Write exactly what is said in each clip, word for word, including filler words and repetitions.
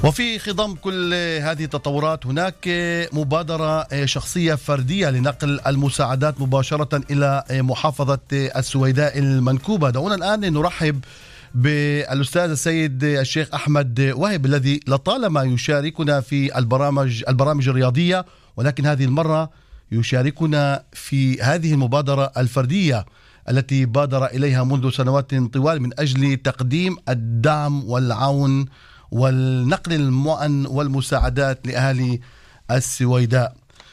وفي خضم كل هذه التطورات هناك مبادرة شخصية فردية لنقل المساعدات مباشرة إلى محافظة السويداء المنكوبة. دعونا الآن نرحب بالأستاذ السيد الشيخ أحمد وهب الذي لطالما يشاركنا في البرامج البرامج الرياضية، ولكن هذه المرة يشاركنا في هذه المبادرة الفردية التي بادر إليها منذ سنوات طوال من أجل تقديم الدعم والعون والنقل المؤن والمساعدات لأهالي السويداء.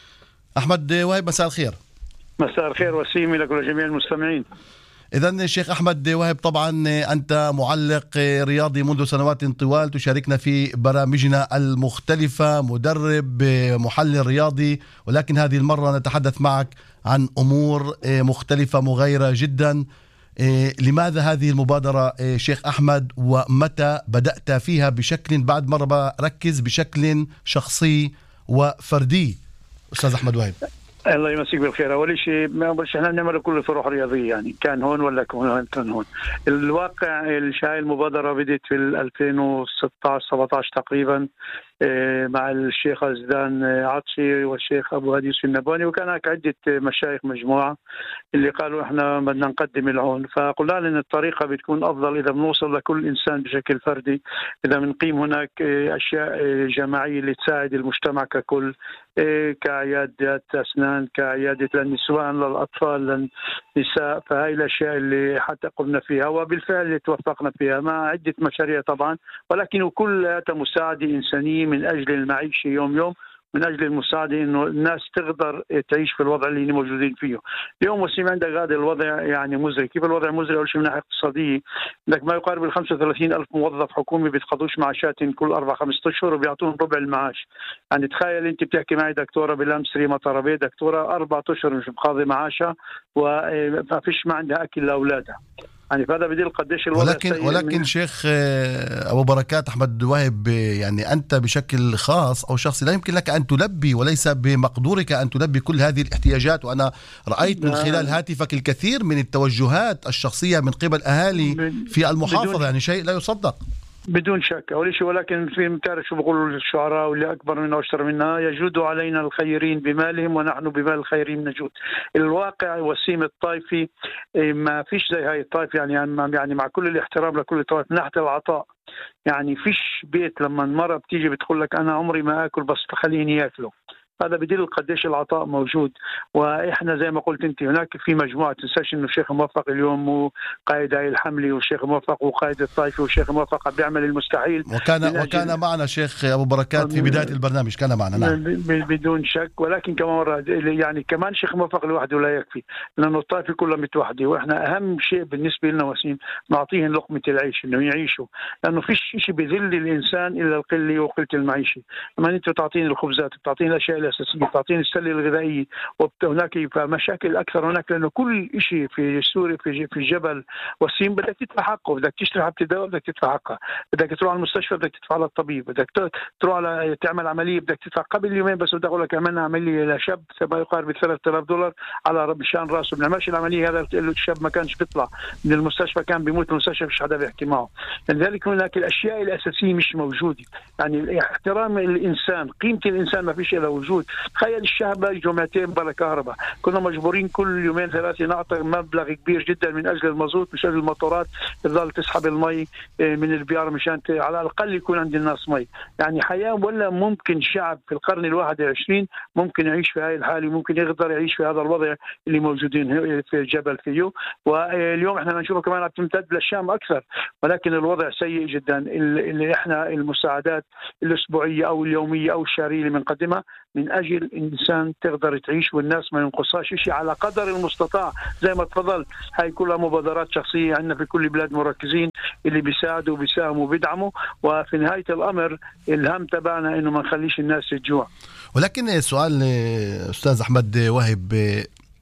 أحمد وهب، مساء الخير. مساء الخير وسيم لك ولجميع المستمعين. إذن الشيخ أحمد وهب، طبعا أنت معلق رياضي منذ سنوات طوال، تشاركنا في برامجنا المختلفة، مدرب، محلل رياضي، ولكن هذه المرة نتحدث معك عن أمور مختلفة مغايرة جدا. لماذا هذه المبادرة شيخ أحمد، ومتى بدأت فيها بشكل، بعد مرة بركز بشكل شخصي وفردي أستاذ أحمد وهب؟ الله يمسيك بالخير. أول شيء ما بس احنا بنعمل كل في روح رياضية، يعني كان هون ولا كان هون. الواقع الشاي المبادرة بدأت في ألفين وستة عشر سبعة عشر تقريبا مع الشيخ زدان عطشي والشيخ أبو هادي النباني، وكان هناك عدة مشايخ مجموعة اللي قالوا احنا بدنا نقدم العون. فقلنا لنا الطريقة بتكون أفضل إذا بنوصل لكل إنسان بشكل فردي، إذا بنقيم هناك أشياء جماعية اللي تساعد المجتمع ككل، كعيادات أسنان، كعيادة للنسوان، للأطفال، للنساء. فهاي الأشياء اللي حتى قمنا فيها وبالفعل توفقنا فيها مع عدة مشاريع طبعا، ولكن كلها مساعدة إنسانية من أجل المعيشة يوم يوم، من أجل المساعدة إنه الناس تقدر تعيش في الوضع اللي موجودين فيه اليوم. وسيم عندك هذا الوضع يعني مزري. كيف الوضع مزري؟ أول شيء من ناحية اقتصادية، عندك ما يقارب ال خمسة وثلاثين ألف موظف حكومي بيتقاضوش معاشات كل أربع خمسة أشهر وبيعطون ربع المعاش. يعني تخيل أنت بتحكي معي دكتورة بالأمس ريما طربي، دكتورة أربعة أشهر مش مقاضي معاشها وما فيش ما عندها أكل لأولادها. يعني فهذا بديل قديش الوضع. ولكن ولكن شيخ أبو بركات أحمد وهب، يعني أنت بشكل خاص أو شخصي لا يمكن لك أن تلبي، وليس بمقدورك أن تلبي كل هذه الاحتياجات. وأنا رأيت من خلال هاتفك الكثير من التوجهات الشخصية من قبل أهالي في المحافظة، يعني شيء لا يصدق. بدون شك أول شيء، ولكن في متعرف شو بيقولوا الشعراء واللي أكبر منا وأشطر منا، يجود علينا الخيرين بمالهم ونحن بمال الخيرين نجود. الواقع وسيم الطائفي ما فيش زي هاي الطائفة، يعني يعني مع كل الاحترام لكل الطوائف من ناحية العطاء، يعني فيش بيت لما المرأة بتيجي بتقول لك أنا عمري ما أكل بس خليني يأكله. هذا بديل قديش العطاء موجود. واحنا زي ما قلت انت هناك في مجموعه، تنساش انه الشيخ موفق اليوم وقائد هاي الحمله، والشيخ موفق وقائد الطائفه، والشيخ موفق بيعمل المستحيل. وكان وكان معنا شيخ ابو بركات في بدايه البرنامج، كان معنا نعم بدون شك. ولكن كمان مره يعني كمان الشيخ موفق لوحده لا يكفي، لانه الطائفه كلها متوحده، واحنا اهم شيء بالنسبه لنا وسيم نعطيهم لقمه العيش، انه يعيشوا، لانه فيش شيء بذل الانسان الا القله وقله المعيشه. لما انت تعطيني الخبزات، بتعطيني الاشياء الأساسية، تعطيني السلة الغذائية، وهناك مشاكل أكثر هناك، لأنه كل شيء في سوريا في في الجبل والسين بدك تدفع حقه، بدك تشتري حبة دواء بدك تدفع حقها، بدك تروح على المستشفى بدك تدفع للطبيب، بدك تروح على تعمل عملية بدك تدفع. قبل يومين بس بدي أقول لك عملنا عملية لشاب ما يقارب ثلاثة آلاف دولار على مشان راسه، بنعملش العملية هذا الشاب ما كانش بيطلع من المستشفى، كان بيموت من المستشفى مش حدا بيحكي معه. لذلك هناك الأشياء الأساسية مش موجودة، يعني احترام الإنسان، قيمة الإنسان ما فيش إلا وجود. تخيل الشعب جمعتين بلا كهرباء، كنا مجبورين كل يومين ثلاثة نعطي مبلغ كبير جدا من أجل المازوت، مش أجل الموتورات تظل تسحب المي من البيار مشان على الأقل يكون عند الناس مي. يعني حياة ولا ممكن شعب في القرن الواحد والعشرين ممكن يعيش في هاي الحالة، ممكن يقدر يعيش في هذا الوضع اللي موجودين في الجبل فيه. واليوم احنا نشوفه كمان عم تمتد للشام أكثر، ولكن الوضع سيء جدا. اللي احنا المساعدات الأسبوعية أو اليومية أو الشهرية اللي بنقدمها من أجل الإنسان تقدر تعيش والناس ما ينقصهاش شيء على قدر المستطاع. زي ما تفضل هاي كلها مبادرات شخصية عندنا في كل بلاد مركزين اللي بيساعدوا وبيساهموا وبيدعموا، وفي نهاية الأمر الهم تبعنا إنه ما نخليش الناس تجوع. ولكن السؤال أستاذ أحمد وهب،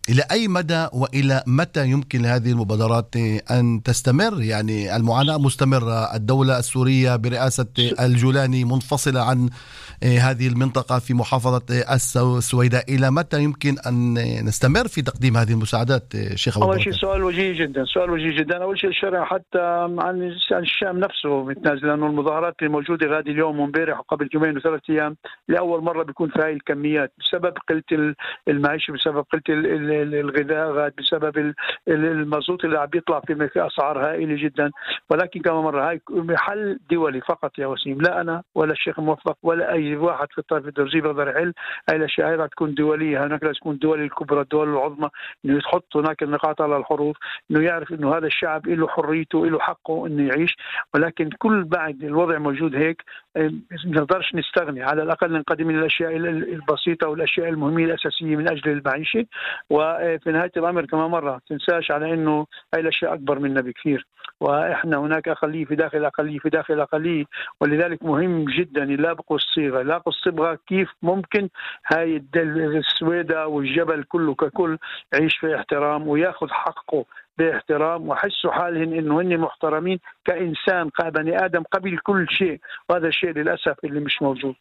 إلى أي مدى وإلى متى يمكن لهذه المبادرات أن تستمر؟ يعني المعاناة مستمرة، الدولة السورية برئاسة الجولاني منفصلة عن هذه المنطقة في محافظة السويداء، إلى متى يمكن أن نستمر في تقديم هذه المساعدات شيخ أبو أول شيء سؤال وجيه جدا، سؤال وجيه جدا. أول شيء الشارع حتى عن الشام نفسه متنازل، لأنه المظاهرات الموجودة غادي اليوم وامبارح وقبل يومين وثلاث أيام لأول مرة بيكون في هاي الكميات بسبب قلة المعيشة، بسبب قلة الغذاء، غاد بسبب المازوت اللي عم بيطلع في أسعار هائلة جدا. ولكن كما مرة هاي حل دولي فقط يا وسيم، لا أنا ولا الشيخ موفق ولا أي واحد في الطائفة الدرزية بيقدر يحل هاي الأشياء. هاي تكون دولية، هناك لازم تكون الدول الكبرى، الدول العظمى، إنه يحط هناك النقاط على الحروف، إنه يعرف إنه هذا الشعب له حريته، له حقه إنه يعيش. ولكن كل بعد الوضع موجود هيك ما نقدرش نستغني، على الأقل نقدم الأشياء البسيطة والأشياء المهمة الأساسية من أجل المعيشة. وفي نهاية الأمر كما مرة تنساش على إنه هاي الأشياء أكبر منا بكثير، وإحنا هناك أقلية في داخل أقلية في داخل أقلية. ولذلك مهم جدا يلاقوا الصيغة، يلاقوا الصبغة كيف ممكن هاي السويداء والجبل كله ككل يعيش في احترام وياخذ حقه باحترام، وحسوا حالهم انه هن محترمين كإنسان كبني آدم قبل كل شيء. وهذا الشيء للأسف اللي مش موجود.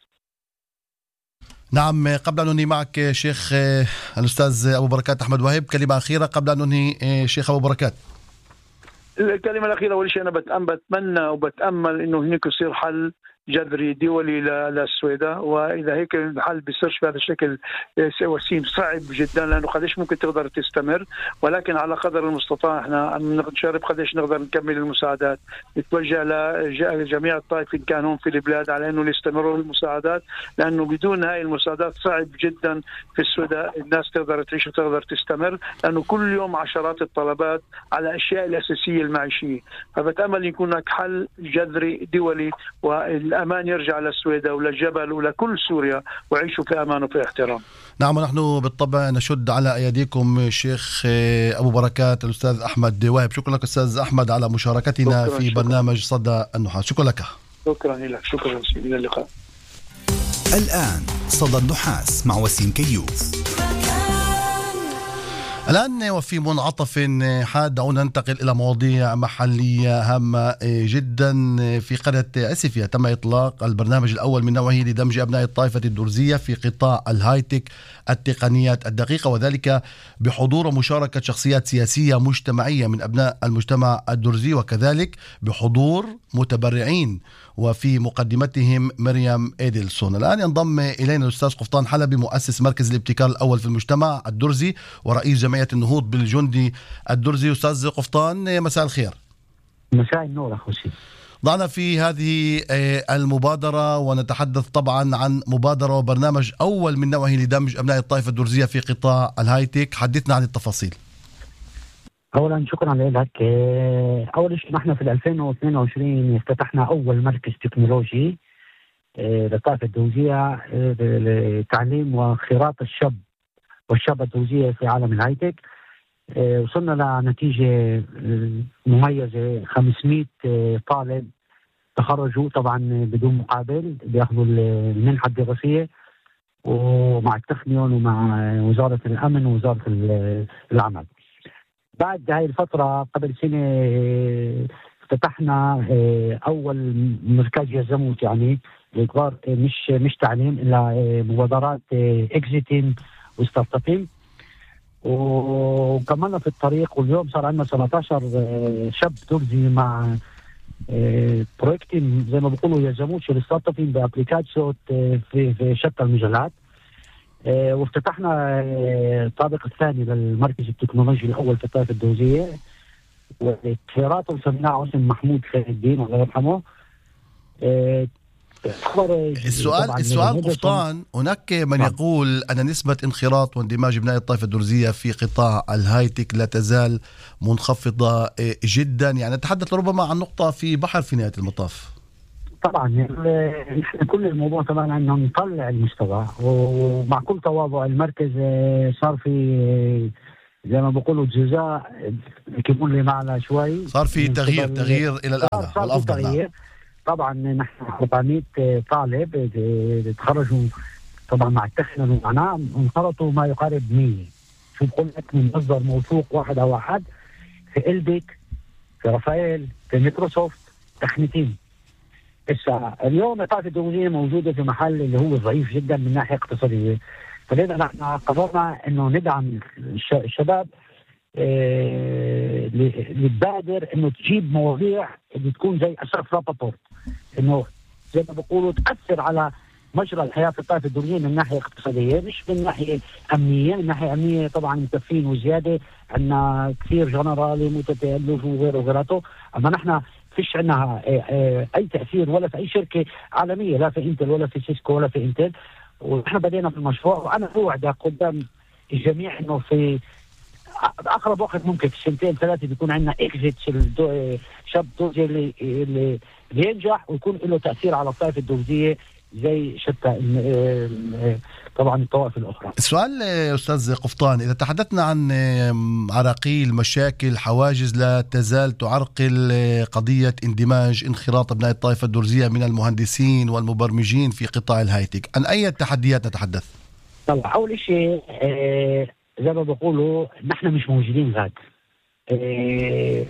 نعم، قبل أن ننهي معك شيخ الأستاذ أبو بركات أحمد وهيب كلمة أخيرة قبل أن ننهي شيخ أبو بركات. الكلمة الأخيرة، أول شيء أنا بتمنى وبتأمل إنه هناك يصير حل جذري دولي للسويداء، وإذا هيك الحل بيصيرش بهذا الشكل وسيم صعب جدا، لأنه قديش ممكن تقدر تستمر. ولكن على قدر المستطاع احنا عم نشارك قديش نقدر نكمل المساعدات. نتوجه لجميع الطائف إن كانوا في البلاد على إنه يستمروا المساعدات، لأنه بدون هاي المساعدات صعب جدا في السويداء الناس تقدر تعيش وتقدر تستمر، لأنه كل يوم عشرات الطلبات على أشياء الأساسية المعيشية. فبتأمل يكون هناك حل جذري دولي وال أمان يرجع للسويداء وللجبل ولكل سوريا وعيشوا في أمان وفي احترام. نعم، ونحن بالطبع نشد على أيديكم الشيخ أبو بركات الأستاذ أحمد وهيب. شكرا لك أستاذ أحمد على مشاركتنا في شكرا. برنامج صدى النحاس. شكرا لك. شكرا لك. شكرا. إلى اللقاء. الآن صدى النحاس مع وسيم كيوس. الآن وفي منعطف حاد دعونا ننتقل إلى مواضيع محلية هامة جدا. في قرية عسفية تم إطلاق البرنامج الأول من نوعه لدمج أبناء الطائفة الدرزية في قطاع الهايتك التقنيات الدقيقة، وذلك بحضور ومشاركة شخصيات سياسية مجتمعية من أبناء المجتمع الدرزي، وكذلك بحضور متبرعين وفي مقدمتهم مريم إيدلسون. الآن ينضم إلينا الأستاذ قفطان حلبي مؤسس مركز الابتكار الأول في المجتمع الدرزي ورئيس جمعية النهوض بالجندي الدرزي. أستاذ قفطان مساء الخير. مساء النور أخوي. ضعنا في هذه المبادرة ونتحدث طبعا عن مبادرة وبرنامج أول من نوعه لدمج أبناء الطائفة الدرزية في قطاع الهايتك. حدثنا عن التفاصيل. أولا شكرا لك. أول شيء نحن في ألفين واثنين وعشرين افتتحنا أول مركز تكنولوجي للطائفة الدرزية لتعليم وخراط الشاب والشابة الدرزية في عالم الهايتك. وصلنا لنتيجة مميزة، خمسمائة طالب تخرجوا طبعا بدون مقابل، بياخذوا المنحة الدراسية ومع التخنيون ومع وزارة الأمن ووزارة العمل. بعد هاي الفترة قبل سنة افتتحنا أول مركز يزموت، يعني مش مش تعليم إلا مبادرات اكزيتين وستارتابين، وكملنا في الطريق. واليوم صار عندنا سبعة عشر شاب درزي مع بروجكتين زي ما بيقولوا يزموت الستارتابين بأبليكاتشن في في شتى المجالات. وافتتحنا الطابق الثاني للمركز التكنولوجي الأول في الطائفة الدرزية، وخيراته سمناه اسم محمود خير الدين الله يرحمه. السؤال السؤال قفطان، هناك من يقول أن نسبة انخراط واندماج أبناء الطائفة الدرزية في قطاع الهايتك لا تزال منخفضة جدا، يعني نتحدث ربما عن نقطة في بحر في نهاية المطاف. طبعا كل الموضوع طبعا انه نطلع المستوى، ومع كل تواضع المركز صار في زي ما بقولوا جزاء يكون لي معنا شوي، صار في تغيير تغيير الى الاعلى والافضل. نعم. طبعا نحن أربعمائة طالب تخرجوا طبعا مع التخنن ومعنا انخرطوا ما يقارب مية شو بقول لك من مصدر موثوق واحد او واحد في البيك، في رافائيل، في مايكروسوفت، تخنتين. هسه اليوم الطائفه الدوليه موجوده في محل اللي هو ضعيف جدا من ناحيه اقتصاديه، فلذا نحن قررنا انه ندعم الشباب اللي تبادر انه تجيب مواضيع اللي تكون زي اساس رابورت، انه زي ما بيقولوا تاثر على مجرى الحياه في الطائفه الدوليه من ناحيه اقتصاديه، مش من ناحيه امنيه. من ناحيه امنيه طبعا مكفين وزياده، عندنا كثير جنرالي متتالف وغيره وغيراته، اما نحن فيش عندنا اي تاثير ولا في اي شركه عالميه، لا في انتل ولا في سيسكو ولا في انتل. ونحن بدينا في المشروع، وانا اوعد قدام الجميع انه في اقرب وقت ممكن في سنتين ثلاثه بيكون عندنا اكزيت شاب دوزي اللي اللي ينجح ويكون له تاثير على الطائفه الدوزيه زي شتى طبعا الطوائف الاخرى. السؤال استاذ قفطان، اذا تحدثنا عن عراقيل، مشاكل، حواجز لا تزال تعرقل قضيه اندماج انخراط ابناء الطائفه الدرزيه من المهندسين والمبرمجين في قطاع الهايتك، عن اي تحديات نتحدث؟ طبعا اول شيء آه زي ما بقولوا نحن مش موجودين غاد. آه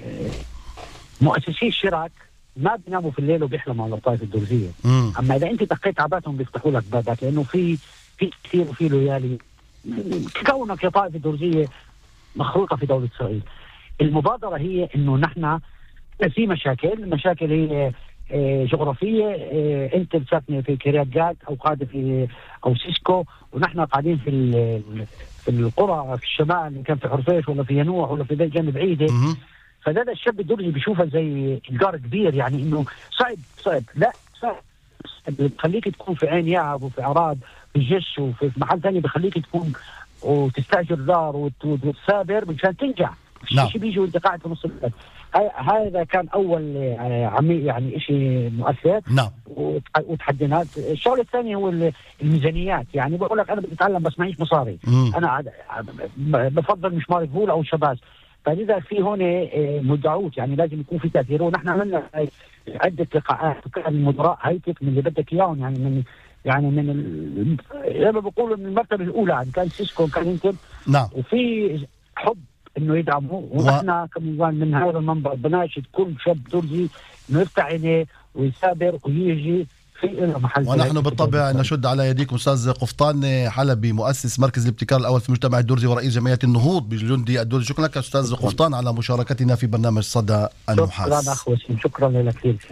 مؤسسي الشراك ما بيناموا في الليل وبيحلموا على الطائفه الدرزيه، اما اذا انت دقيت عباتهم بيفتحوا لك بابك، لانه في في كثير وفي لويالي كونك يا طائفه درزيه مخروطه في دوله اسرائيل. المبادره هي انه نحن في مشاكل، المشاكل هي جغرافيه، انت ساكنه في كريات جات او قاعده في او سيسكو، ونحن قاعدين في في القرى في الشمال، ان كان في حرفيش ولا في ينوح ولا في بيت جنب بعيده. فهذا الشاب الدرزي بيشوفها زي جار كبير، يعني انه صعب صعب لا صعب بخليك تكون في عين يعب وفي عراد في جش وفي محل ثاني، بخليك تكون وتستاجر دار وتثابر مشان تنجح. نعم. شيء بيجي وانت قاعد في نص البلد. هذا كان اول عمي يعني شيء مؤثر. نعم. وتحدينات. الشغله الثانيه هو الميزانيات، يعني بقول لك انا بدي اتعلم بس معيش مصاري، مم. انا بفضل مش مارك بول او شباز، فلذا في هون مدعوت، يعني لازم يكون في تاثير. ونحن عملنا عده لقاءات وكان المدراء هيتك من اللي بدك اياهم، يعني من يعني من زي ما بقولوا من المرتبه الاولى، يعني كان سيسكو كان يمكن. نعم. وفي حب انه يدعموا، ونحن و... كمان من هذا المنبر بناشد كل شاب درزي انه يفتح عينيه ويثابر ويجي في محل. ونحن بالطبع نشد على يديكم استاذ قفطان حلبي، مؤسس مركز الابتكار الاول في المجتمع الدرزي ورئيس جمعيه النهوض بالجندي الدرزي. شكرا لك استاذ قفطان على مشاركتنا في برنامج صدى النحاس. شكرا اخ وسيم، شكرا لك كثير.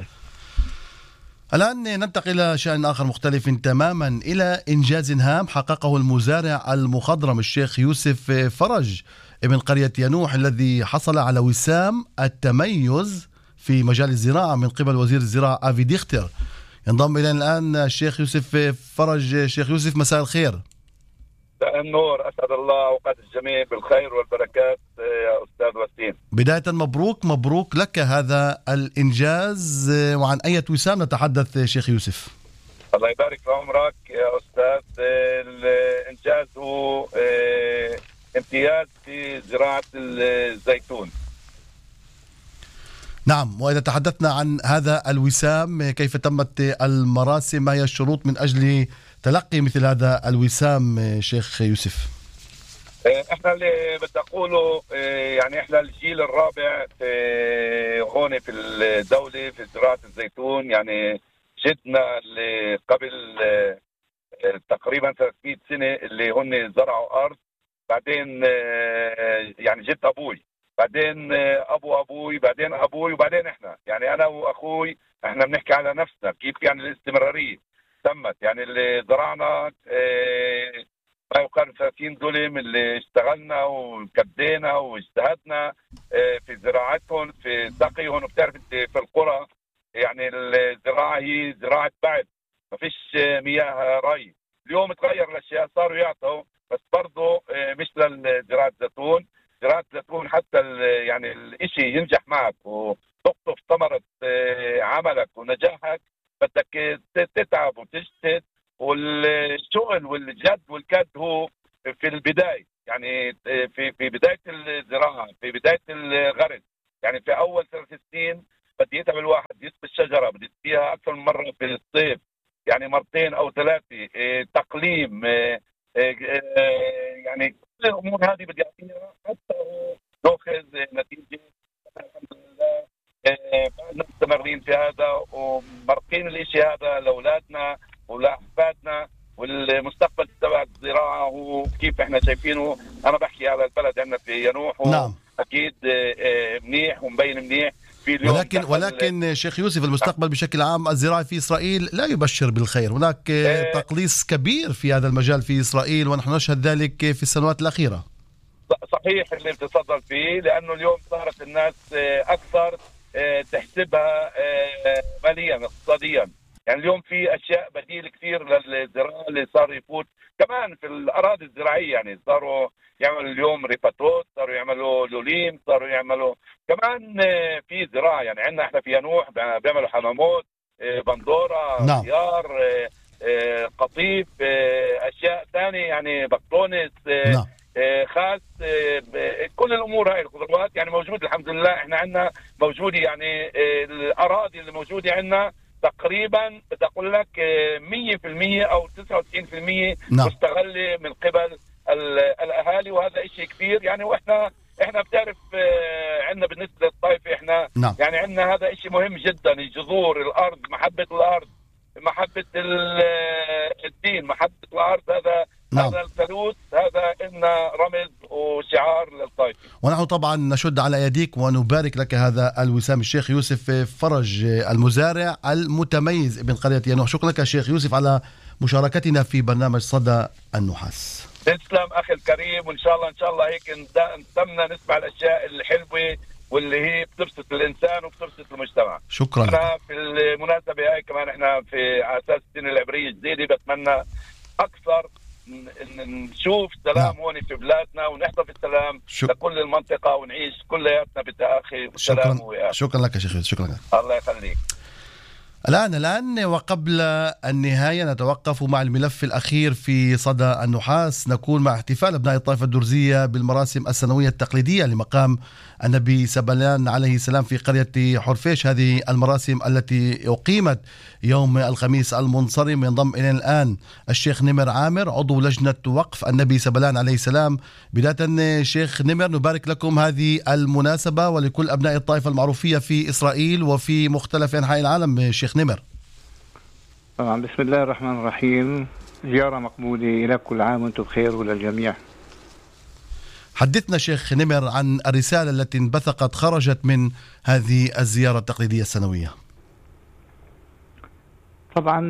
الآن ننتقل إلى شأن آخر مختلف تماما، إلى إنجاز هام حققه المزارع المخضرم الشيخ يوسف فرج ابن قرية ينوح، الذي حصل على وسام التميز في مجال الزراعة من قبل وزير الزراعة آفي ديختر. ينضم إلينا الآن الشيخ يوسف فرج. شيخ يوسف مساء الخير. مساء النور، أسعد الله أوقات الجميع بالخير والبركات يا أستاذ وسيم. بداية مبروك مبروك لك هذا الإنجاز، وعن أي وسام نتحدث شيخ يوسف؟ الله يبارك في عمرك يا أستاذ. الإنجاز هو امتياز في زراعة الزيتون. نعم. وإذا تحدثنا عن هذا الوسام، كيف تمت المراسم؟ ما هي الشروط من أجل تلقي مثل هذا الوسام شيخ يوسف؟ احنا اللي بدي اقوله يعني احنا الجيل الرابع هون في الدولة في زراعة الزيتون. يعني جدنا اللي قبل تقريبا ثلاثمئة سنة اللي هن زرعوا أرض، بعدين يعني جد أبوي، بعدين أبو أبوي، بعدين أبوي، وبعدين إحنا. يعني أنا وأخوي إحنا بنحكي على نفسنا كيف يعني الاستمرارية تمت. يعني اللي زرعنا ما يقارب ثلاثين دولم اللي اشتغلنا وكدينا واجتهدنا في زراعتهم في سقيهم. وبتعرف انت في القرى يعني الزراعة هي زراعة بعد، ما فيش مياه ري. اليوم تغير الاشياء، صاروا يعطوا، بس برضه مش لزراعة الزيتون. زراعة الزيتون حتى يعني الاشي ينجح معك وتقطف ثمرة عملك ونجاحك بدك تتعب وتجتهد، والشغل والجد والكد هو في البداية. يعني في في بداية الزراعة، في بداية الغرس، يعني في أول ثلاث سنين بدي يتعب الواحد يسقي الشجرة، بدي يسقيها أكثر من مرة في الصيف، يعني مرتين أو ثلاثة. تقليم، يعني كل الامور هذه بدي اعطيها حتى ناخذ نتيجه. الحمد لله بعدنا مستمرين في هذا ومرقين الاشي هذا لاولادنا ولاحفادنا، والمستقبل تبع الزراعه هو كيف احنا شايفينه. انا بحكي على البلد عندنا في ينوح، نعم اكيد منيح ومبين منيح. ولكن ولكن شيخ يوسف، المستقبل بشكل عام الزراعي في إسرائيل لا يبشر بالخير. هناك تقليص كبير في هذا المجال في إسرائيل، ونحن نشهد ذلك في السنوات الأخيرة. صحيح اللي بتتفضل فيه، لأنه اليوم صارت الناس أكثر تحسبها ماليا اقتصاديا. يعني اليوم في أشياء بديل كثير للزراعة اللي صار يفوت كمان في الأراضي الزراعية. يعني صاروا يعملوا اليوم ريباتوت، صاروا يعملوا لوليم، صاروا يعملوا كمان في زراعة. يعني عندنا احنا في ينوح بيعملوا حمامات، بندورة، نعم. خيار، قطيف، أشياء ثانية يعني بقدونس، نعم. خاص، كل الأمور هاي الخضروات يعني موجود الحمد لله. احنا عندنا موجودة يعني الأراضي اللي موجودة عندنا تقريبا بدي اقول لك مية بالمية او تسعة وتسعين بالمية نعم. مستغله من قبل الاهالي، وهذا شيء كبير. يعني واحنا احنا بتعرف عندنا بالنسبه للطائفه احنا نعم. يعني عندنا هذا شيء مهم جدا، الجذور، الارض، محبه الارض، محبه الدين، محبه الارض. هذا نعم. هذا الثالوث، هذا إن رمز وشعار للطائفة. ونحن طبعا نشد على يديك ونبارك لك هذا الوسام. الشيخ يوسف فرج، المزارع المتميز ابن قرية ينوح، شكرا لك الشيخ يوسف على مشاركتنا في برنامج صدى النحاس. تسلم أخي الكريم، وإن شاء الله إن شاء الله هيك نتمنى نسمع الأشياء الحلوة واللي هي بتبسط الإنسان وبتبسط المجتمع. شكرا أنا لك. في المناسبة هاي كمان إحنا في أساس السنة العبرية الجديدة بتمنى أكثر نشوف سلام نعم. هون في بلادنا ونحتفظ السلام شك... لكل المنطقة ونعيش كلياتنا بالتأخي والسلام. شكرا شكرا لك يا شيخ، شكرا لك. الله يخليك. الآن الآن وقبل النهاية نتوقف مع الملف الأخير في صدى النحاس. نكون مع احتفال أبناء الطائفة الدرزية بالمراسم السنوية التقليدية لمقام النبي سبلان عليه السلام في قرية حرفيش. هذه المراسم التي أقيمت يوم الخميس المنصرم. ينضم إلينا الآن الشيخ نمر عامر عضو لجنة وقف النبي سبلان عليه السلام. بداية شيخ نمر، نبارك لكم هذه المناسبة ولكل أبناء الطائفة المعروفية في إسرائيل وفي مختلف أنحاء العالم. شيخ نمر. طبعا بسم الله الرحمن الرحيم، زيارة مقبولة، إلى كل عام وانتم بخير وللجميع. حدثنا شيخ نمر عن الرسالة التي انبثقت خرجت من هذه الزيارة التقليدية السنوية. طبعا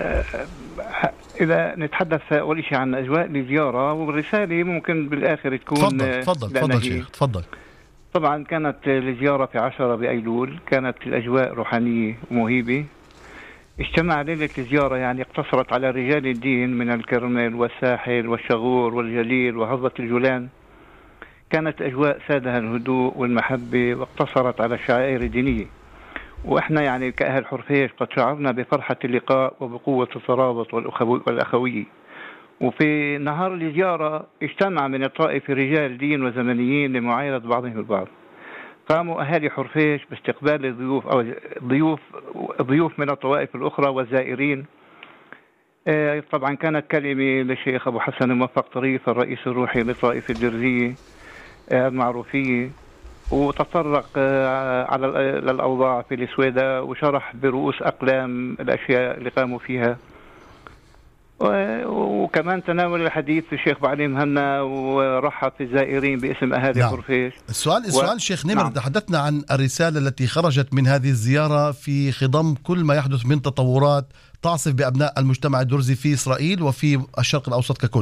إذا نتحدث أول شيء عن أجواء الزيارة والرسالة ممكن بالآخر تكون تفضل تفضل تفضل شيخ تفضل. طبعا كانت الزيارة في عشرة بأيلول، كانت الأجواء روحانية ومهيبة. اجتمع ليلة الزيارة يعني اقتصرت على رجال الدين من الكرمل والساحل والشغور والجليل وهضبة الجولان. كانت أجواء سادها الهدوء والمحبة واقتصرت على الشعائر الدينية. وإحنا يعني كأهل حرفيش قد شعرنا بفرحة اللقاء وبقوة الترابط والأخوية. وفي نهار الزيارة اجتمع من الطائف رجال دين وزمنيين لمعايرة بعضهم البعض. قاموا أهالي حرفيش باستقبال الضيوف أو ضيوف ضيوف من الطوائف الأخرى والزائرين. طبعا كانت كلمة للشيخ أبو حسن موفق طريف الرئيس الروحي للطائفة الدرزية المعروفية، وتطرق على الأوضاع في السويداء وشرح برؤوس أقلام الأشياء اللي قاموا فيها. وكمان تناول الحديث الشيخ بعلي مهنا ورحب في الزائرين باسم أهالي نعم. حرفيش. السؤال السؤال و... شيخ نمر، نعم. تحدثنا عن الرسالة التي خرجت من هذه الزيارة في خضم كل ما يحدث من تطورات تعصف بأبناء المجتمع الدرزي في إسرائيل وفي الشرق الأوسط ككل.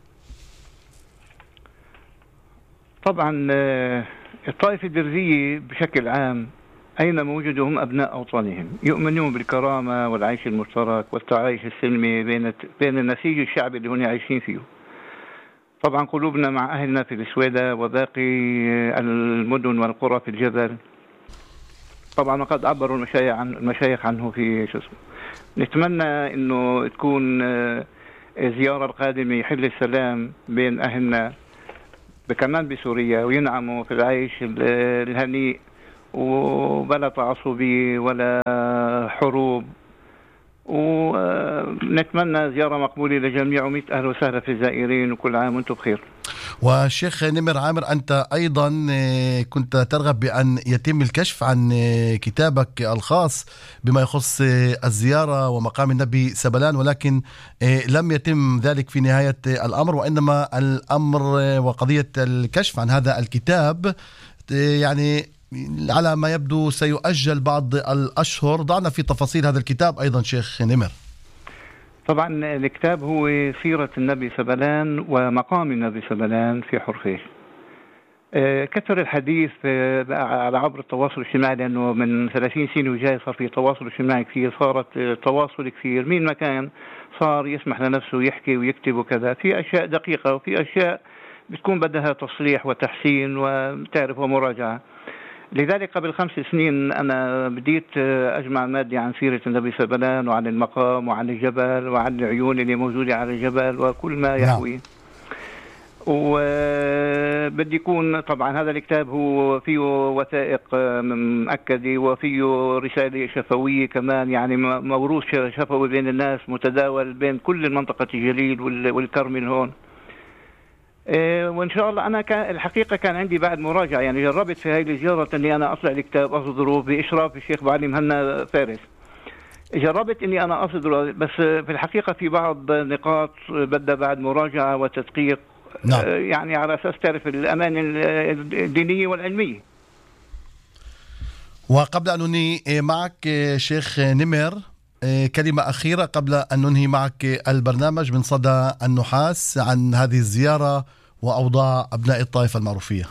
طبعا الطائفة الدرزية بشكل عام أينما وجدوا هم أبناء أوطانهم، يؤمنون بالكرامة والعيش المشترك والتعايش السلمي بين بين النسيج الشعبي اللي هن عايشين فيه. طبعا قلوبنا مع أهلنا في السويداء وباقي المدن والقرى في الجبل. طبعا وقد عبروا المشايخ عن المشايخ عنه في شو اسمه. نتمنى إنه تكون الزيارة القادمة يحل السلام بين أهلنا كمان بسوريا، وينعموا في العيش الهنيء وبلا تعصبية ولا حروب ونتمنى زيارة مقبولة لجميع ومئة أهلا وسهلا في الزائرين، وكل عام وانتم بخير. والشيخ نمر عامر، أنت أيضا كنت ترغب بأن يتم الكشف عن كتابك الخاص بما يخص الزيارة ومقام النبي سبلان، ولكن لم يتم ذلك في نهاية الأمر، وإنما الأمر وقضية الكشف عن هذا الكتاب يعني على ما يبدو سيؤجل بعض الأشهر. ضعنا في تفاصيل هذا الكتاب أيضا شيخ نمر. طبعا الكتاب هو سيرة النبي سبلان ومقام النبي سبلان في حرفيش. كثر الحديث على عبر التواصل الاجتماعي، لأنه من ثلاثين سنة وجاي صار في تواصل اجتماعي كثير، صارت تواصل كثير، مين ما كان صار يسمح لنفسه يحكي ويكتب وكذا، في أشياء دقيقة وفي أشياء بتكون بدها تصليح وتحسين وتعرف ومراجعة. لذلك قبل خمس سنين أنا بديت أجمع مادة عن سيرة النبي سبلان وعن المقام وعن الجبل وعن العيون اللي موجودة على الجبل وكل ما يحوي. وبدي يكون طبعا هذا الكتاب هو فيه وثائق مؤكدة وفيه رسالة شفوية كمان، يعني موروث شفوي بين الناس متداول بين كل منطقة الجليل والكرمل هون. وإن شاء الله أنا كان الحقيقة كان عندي بعد مراجعة، يعني جربت في هاي الزيارة أني أنا أطلع الكتاب أصدره بإشراف الشيخ أبو علي مهنا فارس. جربت أني أنا أصدره، بس في الحقيقة في بعض نقاط بدها بعد مراجعة وتدقيق. نعم. يعني على أساس تعرف الأمانة الدينية والعلمية. وقبل أن ننهي معك شيخ نمر كلمة أخيرة قبل أن ننهي معك البرنامج من صدى النحاس عن هذه الزيارة وأوضاع أبناء الطائفة المعروفية.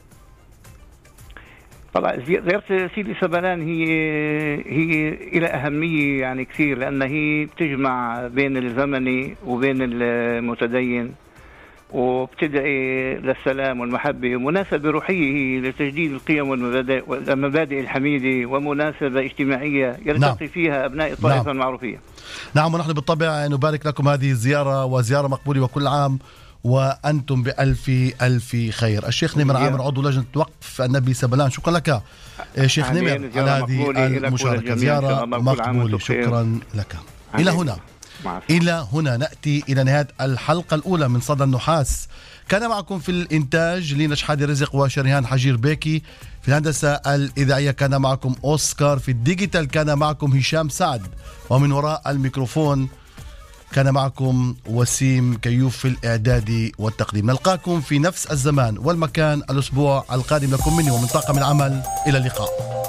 طبعا زيارة سيدي سبلان هي هي إلى أهمية يعني كثير، لأن هي بتجمع بين الزمني وبين المتدين، وبتدعي للسلام والمحبة، ومناسبة روحية هي لتجديد القيم والمبادئ والمبادئ الحميدة، ومناسبة اجتماعية يلتقي نعم. فيها أبناء الطائفة نعم. المعروفية. نعم، ونحن بالطبع نبارك لكم هذه الزيارة، وزيارة مقبولة، وكل عام وأنتم بألف ألف خير. الشيخ نمر عامر عضو لجنة وقف النبي سبلان، شكرا لك شيخ نمر على هذه المشاركة، زيارة مقبولة، شكرا لك. إلى هنا إلى هنا نأتي إلى نهاية الحلقة الأولى من صدى النحاس. كان معكم في الإنتاج لينا شحادي رزق وشريهان حجير بيكي، في الهندسة الإذاعية كان معكم أوسكار، في الديجيتال كان معكم هشام سعد، ومن وراء الميكروفون كان معكم وسيم كيوف في الإعداد والتقديم. نلقاكم في نفس الزمان والمكان الأسبوع القادم. لكم مني ومن طاقم العمل إلى اللقاء.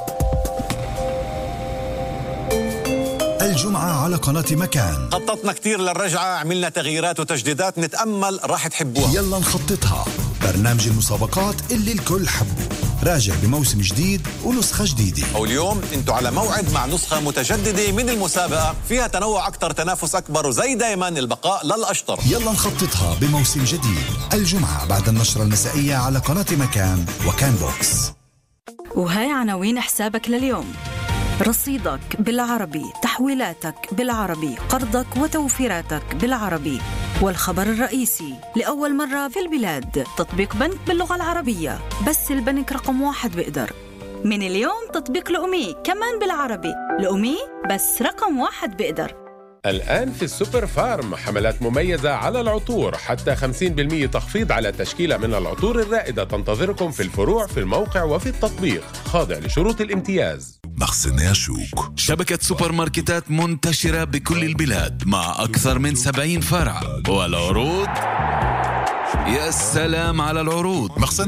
الجمعة على قناة مكان. خططنا كتير للرجعة، عملنا تغييرات وتجديدات، نتأمل راح تحبوها. يلا نخططها، برنامج المسابقات اللي الكل حبه، راجع بموسم جديد ونسخة جديدة. يلا نخططها بموسم جديد، الجمعة بعد النشرة المسائية على قناة مكان وكان بوكس. وهاي عناوين حسابك لليوم: رصيدك بالعربي، تحويلاتك بالعربي، قرضك وتوفيراتك بالعربي. والخبر الرئيسي: لأول مرة في البلاد تطبيق بنك باللغة العربية، بس البنك رقم واحد بيقدر. من اليوم تطبيق لأمي كمان بالعربي، لأمي بس رقم واحد بيقدر. الآن في السوبر فارم حملات مميزة على العطور، حتى خمسين بالمئة تخفيض على تشكيلة من العطور الرائدة تنتظركم في الفروع، في الموقع وفي التطبيق، خاضع لشروط الامتياز. مخزن ياشوك، شبكة سوبر ماركتات منتشرة بكل البلاد مع أكثر من سبعين فرع، والعروض يا سلام على العروض.